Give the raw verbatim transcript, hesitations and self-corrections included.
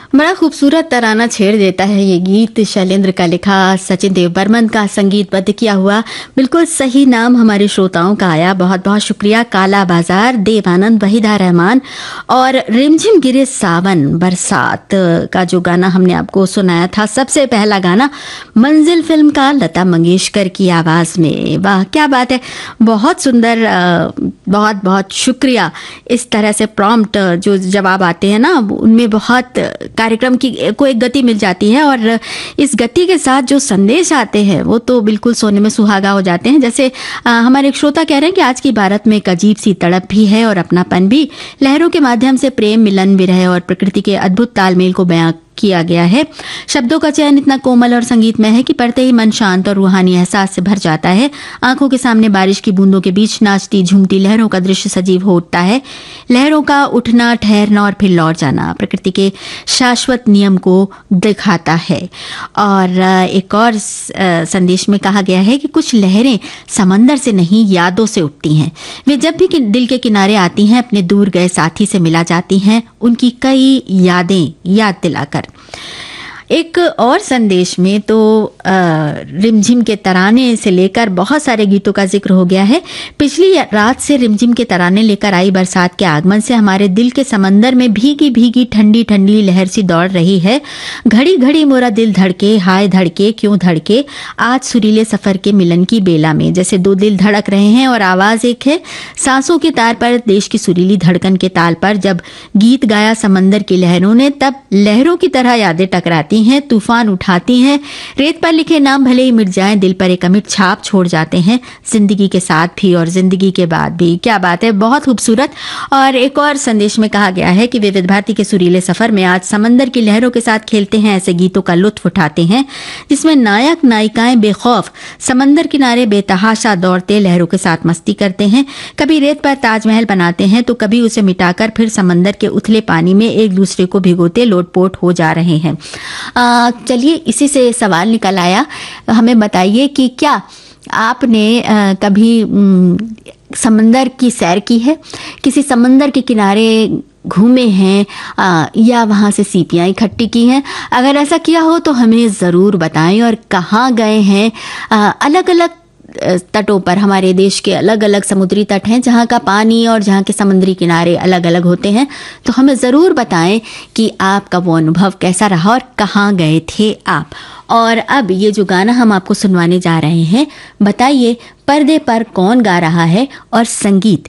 बड़ा खूबसूरत तराना छेड़ देता है ये गीत। शैलेंद्र का लिखा, सचिन देव बर्मन का संगीतबद्ध किया हुआ। बिल्कुल सही नाम हमारे श्रोताओं का आया। बहुत बहुत शुक्रिया। काला बाजार, देवानंद, वहीदा रहमान और रिमझिम गिरे सावन बरसात का जो गाना हमने आपको सुनाया था, सबसे पहला गाना मंजिल फिल्म का, लता मंगेशकर की आवाज में। वाह क्या बात है, बहुत सुंदर। बहुत बहुत शुक्रिया। इस तरह से प्रॉम्प्ट जो जवाब आते हैं ना, उनमें बहुत कार्यक्रम की को एक गति मिल जाती है, और इस गति के साथ जो संदेश आते हैं वो तो बिल्कुल सोने में सुहागा हो जाते हैं। जैसे आ, हमारे एक श्रोता कह रहे हैं कि आज की भारत में एक अजीब सी तड़प भी है और अपनापन भी। लहरों के माध्यम से प्रेम, मिलन, विरह और प्रकृति के अद्भुत तालमेल को बयां किया गया है। शब्दों का चयन इतना कोमल और संगीतमय है कि पढ़ते ही मन शांत और रूहानी एहसास से भर जाता है। आंखों के सामने बारिश की बूंदों के बीच नाचती झूमती लहरों का दृश्य सजीव हो उठता है। लहरों का उठना, ठहरना और फिर लौट जाना प्रकृति के शाश्वत नियम को दिखाता है। और एक और संदेश में कहा गया है कि कुछ लहरें समंदर से नहीं, यादों से उठती हैं। वे जब भी दिल के किनारे आती हैं, अपने दूर गए साथी से मिला जाती हैं, उनकी कई यादें याद दिलाकर। एक और संदेश में तो रिमझिम के तराने से लेकर बहुत सारे गीतों का जिक्र हो गया है। पिछली रात से रिमझिम के तराने लेकर आई बरसात के आगमन से हमारे दिल के समंदर में भीगी भीगी ठंडी ठंडी लहर सी दौड़ रही है। घड़ी घड़ी मोरा दिल धड़के, हाय धड़के क्यों धड़के, आज सुरीले सफर के मिलन की बेला में। जैसे दो दिल धड़क रहे हैं और आवाज एक है। सांसों के तार पर, देश की सुरीली धड़कन के ताल पर जब गीत गाया समंदर की लहरों ने, तब लहरों की तरह यादें टकराती हैं, तूफान उठाती हैं। रेत पर लिखे नाम भले ही मिट जाएं, दिल पर एक अमिट छाप छोड़ जाते हैं, जिंदगी के साथ भी और जिंदगी के बाद भी। क्या बात है, बहुत खूबसूरत। और एक और संदेश में कहा गया है कि विविध भारती के सुरीले सफर में आज समंदर की लहरों के साथ खेलते हैं, ऐसे गीतों का लुत्फ उठाते हैं जिसमें नायक नायिकाएं बेखौफ समंदर किनारे बेतहाशा दौड़ते लहरों के साथ मस्ती करते हैं। कभी रेत पर ताजमहल बनाते हैं तो कभी उसे मिटाकर फिर समंदर के उथले पानी में एक दूसरे को भिगोते लोटपोट हो जा रहे हैं। चलिए, इसी से सवाल निकल आया। हमें बताइए कि क्या आपने आ, कभी म, समंदर की सैर की है, किसी समंदर के किनारे घूमे हैं आ, या वहां से सीपियां इकट्ठी की हैं? अगर ऐसा किया हो तो हमें ज़रूर बताएं। और कहाँ गए हैं? अलग अलग तटों पर, हमारे देश के अलग अलग समुद्री तट हैं जहाँ का पानी और जहाँ के समुद्री किनारे अलग अलग होते हैं, तो हमें ज़रूर बताएं कि आपका वो अनुभव कैसा रहा और कहाँ गए थे आप। और अब ये जो गाना हम आपको सुनवाने जा रहे हैं, बताइए पर्दे पर कौन गा रहा है और संगीत